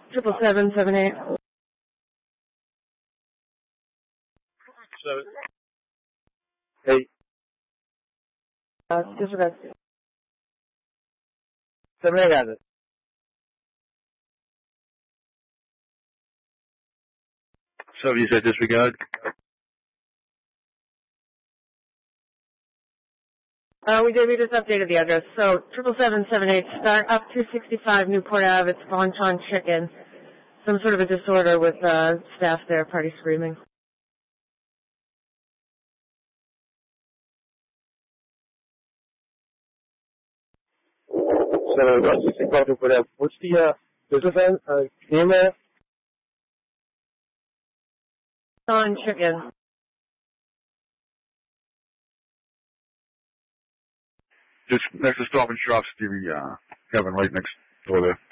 77778. So, hey. Disregard. 78 has it. So you said disregard? We just updated the address. So 77778, start up 265 Newport Ave. It's Bonchon Chicken. Some sort of a disorder with staff there, party screaming. So 165 Newport Ave. What's the business name there? Bonchon Chicken. Just next to Stop and Shop, Stevie, Kevin, right next door there.